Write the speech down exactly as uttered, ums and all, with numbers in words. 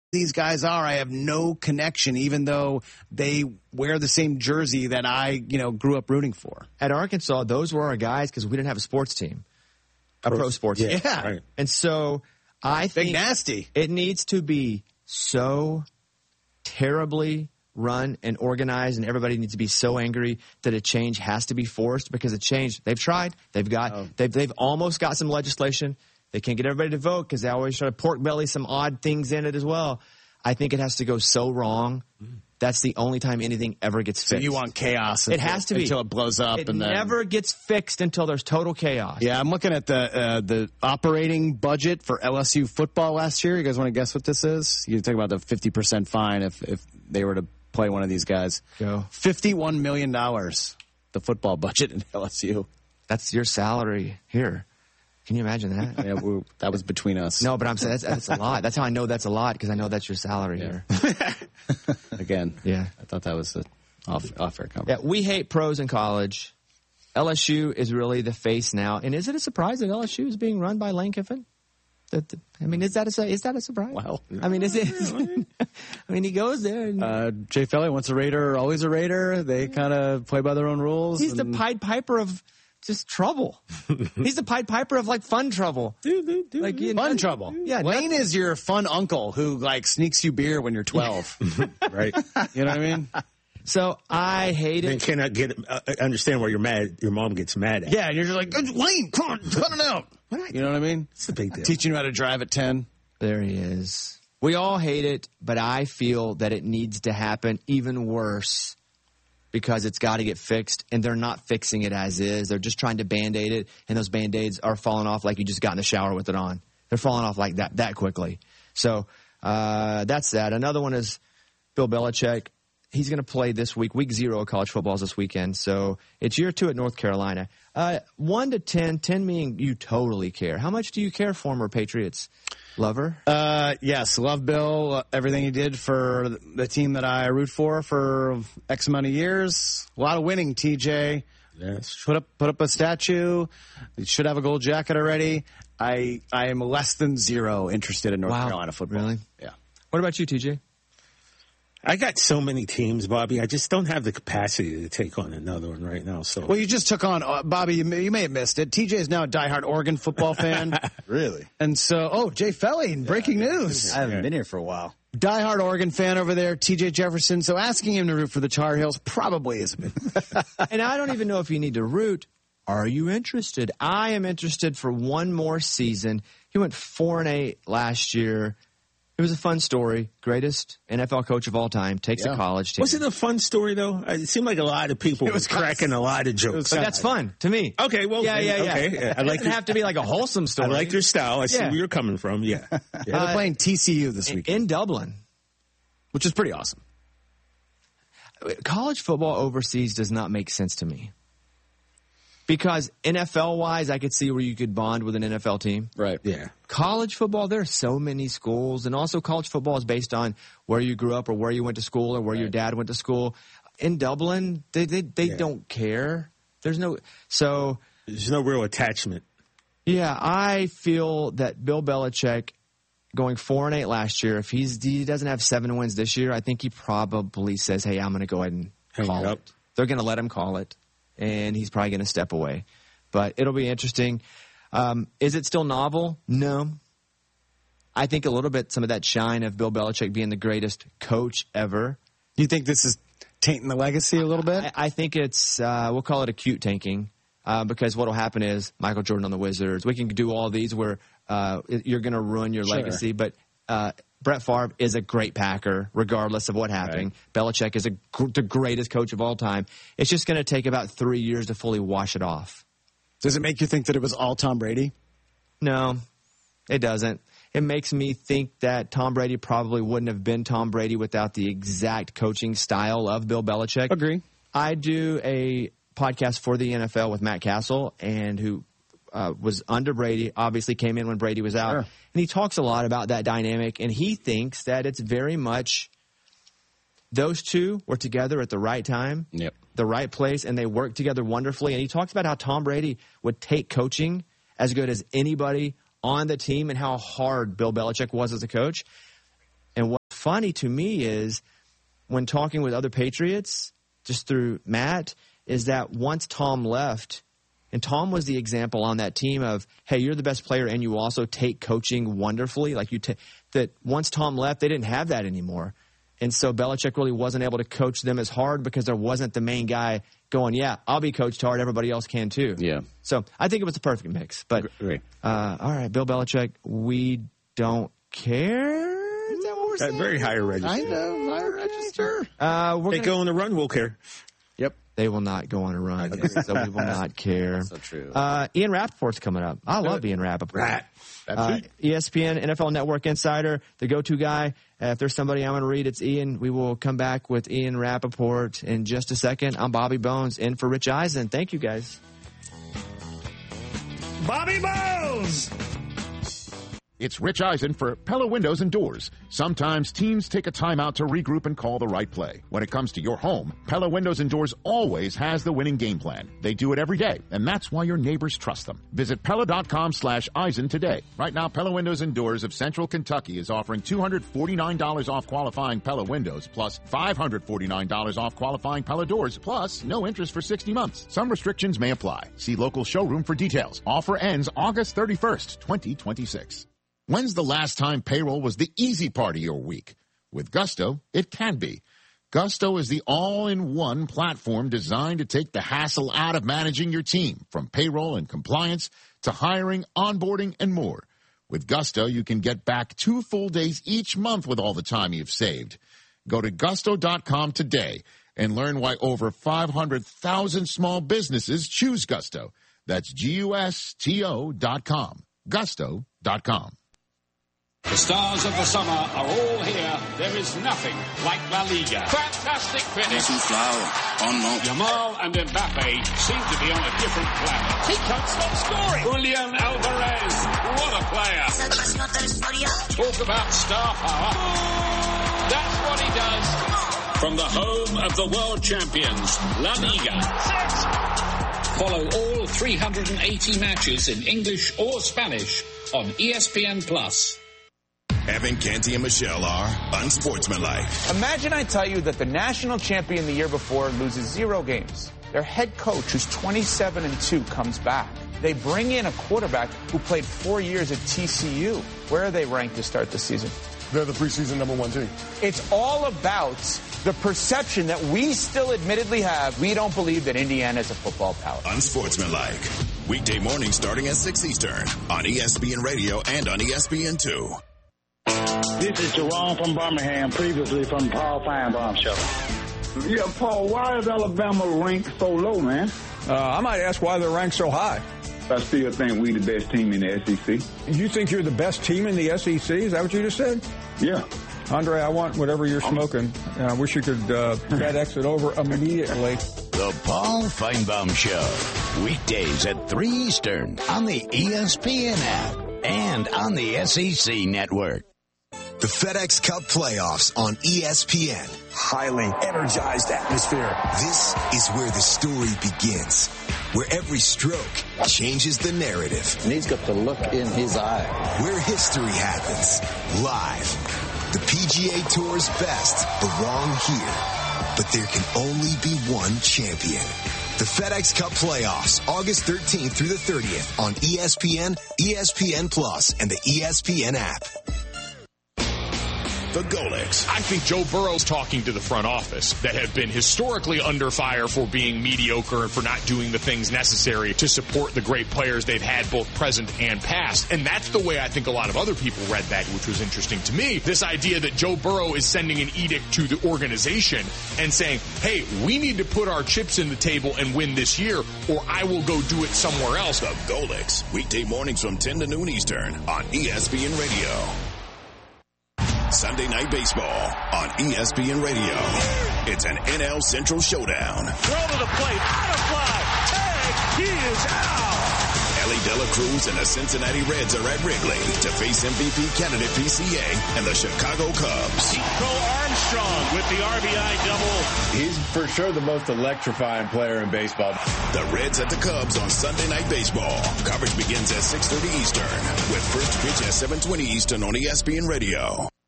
these guys are. I have no connection, even though they wear the same jersey that I, you know, grew up rooting for. At Arkansas, those were our guys because we didn't have a sports team, a pro, pro sports yeah, team. Yeah. Right. And so I Big think nasty. It needs to be so terribly run and organized, and everybody needs to be so angry that a change has to be forced because a change, they've tried, they've got, oh. they've, they've almost got some legislation. They can't get everybody to vote because they always try to pork belly some odd things in it as well. I think it has to go so wrong. That's the only time anything ever gets fixed. So you want chaos. It has to be. Until it blows up. It and then... never gets fixed until there's total chaos. Yeah, I'm looking at the uh, the operating budget for L S U football last year. You guys want to guess what this is? You talk about the fifty percent fine if, if they were to play one of these guys. Go. fifty-one million dollars, the football budget in L S U. That's your salary here. Can you imagine that? Yeah, we, that was between us. No, but I'm saying that's, that's a lot. That's how I know that's a lot because I know that's your salary yeah. here. Again, yeah, I thought that was a off off air conversation. Yeah, we hate pros in college. L S U is really the face now, and is it a surprise that L S U is being run by Lane Kiffin? That, that, I mean, is that a is that a surprise? Wow. I mean, is it? I mean, he goes there. And, uh, Jay Felly, once a Raider, always a Raider. They kind of play by their own rules. He's and... the Pied Piper of just trouble. He's the Pied Piper of like fun trouble. Do, do, do, like you know, fun trouble. Yeah, Lane is your fun uncle who like sneaks you beer when you're twelve. Right. You know what I mean? So I hate it. And cannot get uh, understand why you're mad. Your mom gets mad at. Yeah, and you're just like, Lane, come on, cut it out. You know what I mean? It's a big deal. Teaching you how to drive at ten. There he is. We all hate it, but I feel that it needs to happen even worse because it's got to get fixed, and they're not fixing it as is. They're just trying to Band-Aid it, and those Band-Aids are falling off like you just got in the shower with it on. They're falling off like that that quickly. So uh, that's that. Another one is Bill Belichick. He's going to play this week. Week zero of college football is this weekend. So it's year two at North Carolina. Uh, one to ten, ten meaning you totally care. How much do you care, former Patriots lover? Uh, yes, love Bill, uh, everything he did for the team that I root for for X amount of years. A lot of winning, T J. Yes. Put up put up a statue. He should have a gold jacket already. I I am less than zero interested in North wow. Carolina football. Really? Yeah. What about you, T J? I got so many teams, Bobby. I just don't have the capacity to take on another one right now. So, well, you just took on uh, Bobby. You may, you may have missed it. T J is now a diehard Oregon football fan. Really? And so, oh, Jay Felly, breaking yeah, news. I haven't yeah. been here for a while. Diehard Oregon fan over there, T J Jefferson. So asking him to root for the Tar Heels probably is a bit. And I don't even know if you need to root. Are you interested? I am interested for one more season. He went four and eight last year. It was a fun story. Greatest N F L coach of all time takes yeah. a college team. Was it a fun story, though? It seemed like a lot of people were cracking a lot of jokes. But that's fun to me. Okay, well, yeah, yeah, yeah. Okay. Yeah. I like it doesn't your, have to be like a wholesome story. I like your style. I see yeah. where you're coming from. Yeah. yeah. Uh, They're playing T C U this week in Dublin, which is pretty awesome. College football overseas does not make sense to me. Because N F L-wise, I could see where you could bond with an N F L team. Right. Yeah. College football, there are so many schools. And also college football is based on where you grew up or where you went to school or where right. your dad went to school. In Dublin, they they, they yeah. don't care. There's no – so – There's no real attachment. Yeah, I feel that Bill Belichick going four and eight last year, if he's he doesn't have seven wins this year, I think he probably says, hey, I'm going to go ahead and Hang call it. it. They're going to let him call it. And he's probably going to step away. But it'll be interesting. Um, is it still novel? No. I think a little bit some of that shine of Bill Belichick being the greatest coach ever. You think this is tainting the legacy a little bit? I, I think it's, uh, we'll call it acute tanking. Uh, because what will happen is Michael Jordan on the Wizards. We can do all these where uh, you're going to ruin your sure. legacy. But uh, Brett Favre is a great Packer, regardless of what happened. Right. Belichick is a, the greatest coach of all time. It's just going to take about three years to fully wash it off. Does it make you think that it was all Tom Brady? No, it doesn't. It makes me think that Tom Brady probably wouldn't have been Tom Brady without the exact coaching style of Bill Belichick. Agree. I do a podcast for the N F L with Matt Castle, and who uh, was under Brady, obviously came in when Brady was out. Sure. And he talks a lot about that dynamic, and he thinks that it's very much those two were together at the right time, yep. the right place, and they worked together wonderfully. And he talks about how Tom Brady would take coaching as good as anybody on the team and how hard Bill Belichick was as a coach. And what funny to me is when talking with other Patriots, just through Matt, is that once Tom left, and Tom was the example on that team of, hey, you're the best player and you also take coaching wonderfully. Like you ta- that once Tom left, they didn't have that anymore. And so Belichick really wasn't able to coach them as hard because there wasn't the main guy going, yeah, I'll be coached hard. Everybody else can too. Yeah. So I think it was a perfect mix. But Great. Uh, all right, Bill Belichick, we don't care. Is that what we're At saying? very higher register. I know, higher register. Uh, we're They gonna, go on the run, we'll care. Yep. They will not go on a run, so we will not care. So true. Uh, Ian Rappaport's coming up. I love Ian Rappaport. Rat. Uh, E S P N, N F L Network Insider, the go-to guy. Uh, if there's somebody I'm going to read, it's Ian. We will come back with Ian Rappaport in just a second. I'm Bobby Bones, in for Rich Eisen. Thank you, guys. Bobby Bones! It's Rich Eisen for Pella Windows and Doors. Sometimes teams take a timeout to regroup and call the right play. When it comes to your home, Pella Windows and Doors always has the winning game plan. They do it every day, and that's why your neighbors trust them. Visit Pella.com slash Eisen today. Right now, Pella Windows and Doors of Central Kentucky is offering two hundred forty-nine dollars off qualifying Pella windows, plus five hundred forty-nine dollars off qualifying Pella doors, plus no interest for sixty months. Some restrictions may apply. See local showroom for details. Offer ends August thirty-first, twenty twenty-six. When's the last time payroll was the easy part of your week? With Gusto, it can be. Gusto is the all-in-one platform designed to take the hassle out of managing your team, from payroll and compliance to hiring, onboarding, and more. With Gusto, you can get back two full days each month with all the time you've saved. Go to gusto dot com today and learn why over five hundred thousand small businesses choose Gusto. That's G U S T O dot com. gusto dot com. The stars of the summer are all here. There is nothing like La Liga. Fantastic finish. Yamal and Mbappe seem to be on a different planet. He can't stop scoring. Julian Alvarez, what a player. Talk about star power. That's what he does. From the home of the world champions, La Liga. Follow all three hundred eighty matches in English or Spanish on E S P N Plus. Evan, Canty, and Michelle are unsportsmanlike. Imagine I tell you that the national champion the year before loses zero games. Their head coach, who's twenty-seven and two, comes back. They bring in a quarterback who played four years at T C U. Where are they ranked to start the season? They're the preseason number one team. It's all about the perception that we still admittedly have. We don't believe that Indiana is a football power. Unsportsmanlike. Weekday morning starting at six Eastern on E S P N Radio and on E S P N two. This is Jerome from Birmingham, previously from the Paul Feinbaum Show. Yeah, Paul, why is Alabama ranked so low, man? Uh, I might ask why they're ranked so high. I still think we the best team in the S E C. You think you're the best team in the S E C? Is that what you just said? Yeah. Andre, I want whatever you're smoking. I wish you could uh, FedEx it over immediately. The Paul Feinbaum Show. Weekdays at three Eastern on the E S P N app and on the S E C network. The FedEx Cup playoffs on E S P N. Highly energized atmosphere. This is where the story begins, where every stroke changes the narrative. And he's got the look in his eye. Where history happens, live. The P G A Tour's best belong here, but there can only be one champion. The FedEx Cup playoffs, August thirteenth through the thirtieth on E S P N, E S P N Plus, and the E S P N app. The Golics. I think Joe Burrow's talking to the front office that have been historically under fire for being mediocre and for not doing the things necessary to support the great players they've had both present and past. And that's the way I think a lot of other people read that, which was interesting to me. This idea that Joe Burrow is sending an edict to the organization and saying, hey, we need to put our chips in the table and win this year, or I will go do it somewhere else. The Golics. Weekday mornings from ten to noon Eastern on E S P N Radio. Sunday Night Baseball on E S P N Radio. It's an N L Central showdown. Throw to the plate, out of fly, tag, he is out. Ellie De La Cruz and the Cincinnati Reds are at Wrigley to face M V P candidate P C A and the Chicago Cubs. Nico Armstrong with the R B I double. He's for sure the most electrifying player in baseball. The Reds at the Cubs on Sunday Night Baseball. Coverage begins at six thirty Eastern with first pitch at seven twenty Eastern on E S P N Radio.